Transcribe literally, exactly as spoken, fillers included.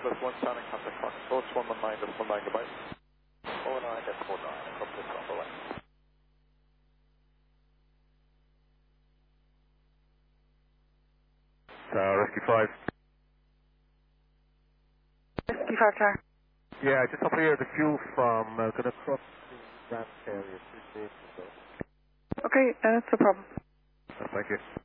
plus one, sounding contact Fox Approach, one one nine, one nine, goodbye. one nine, one nine, copy this one, bye-bye. Uh, Rescue five. Rescue five, sir. Yeah, just up here, the fuel from, uh, gonna cross the ramp area, two days ago. Okay, uh, that's no problem. Thank you.